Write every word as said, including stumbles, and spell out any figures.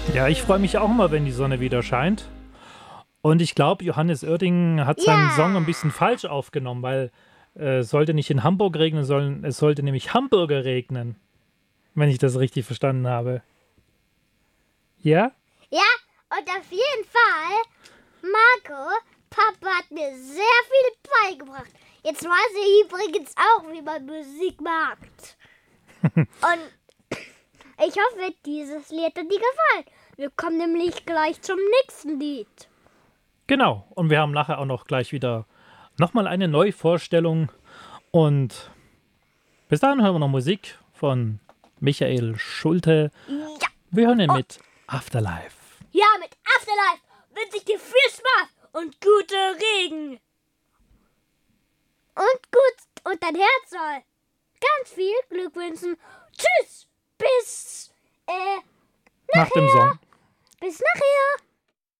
Ja, ich freue mich auch immer, wenn die Sonne wieder scheint. Und ich glaube, Johannes Oerding hat seinen Ja. Song ein bisschen falsch aufgenommen, weil äh, es sollte nicht in Hamburg regnen, sondern es sollte nämlich Hamburger regnen, wenn ich das richtig verstanden habe. Ja? Ja, und auf jeden Fall, Marco, Papa hat mir sehr viel beigebracht. Jetzt weiß ich übrigens auch, wie man Musik macht. Und ich hoffe, dieses Lied hat dir gefallen. Wir kommen nämlich gleich zum nächsten Lied. Genau. Und wir haben nachher auch noch gleich wieder nochmal eine Neuvorstellung. Und bis dahin hören wir noch Musik von Michael Schulte. Ja, Wir hören ihn mit Afterlife. ja, mit Afterlife wünsche ich dir viel Spaß und gute Regen. Und gut, und dein Herz soll ganz viel Glück wünschen. Tschüss, bis, äh, Nach dem Song. bis nachher.